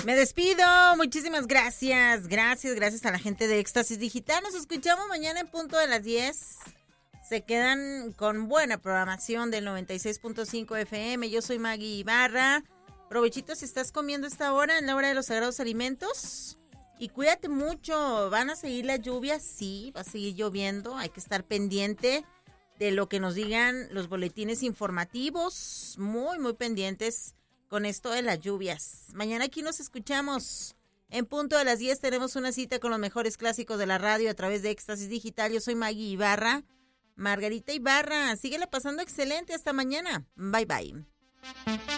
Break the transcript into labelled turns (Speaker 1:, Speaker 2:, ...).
Speaker 1: Me despido, muchísimas gracias. Gracias a la gente de Éxtasis Digital. Nos escuchamos mañana en punto de las 10. Se quedan con buena programación del 96.5 FM. Yo soy Maggie Ibarra. Provechito si estás comiendo esta hora, en la hora de los sagrados alimentos. Y cuídate mucho. ¿Van a seguir las lluvias? Sí, va a seguir lloviendo. Hay que estar pendiente de lo que nos digan los boletines informativos. Muy, muy pendientes con esto de las lluvias. Mañana aquí nos escuchamos. En punto de las 10 tenemos una cita con los mejores clásicos de la radio a través de Éxtasis Digital. Yo soy Maggie Ibarra. Margarita Ibarra, síguela pasando excelente. Hasta mañana. Bye, bye.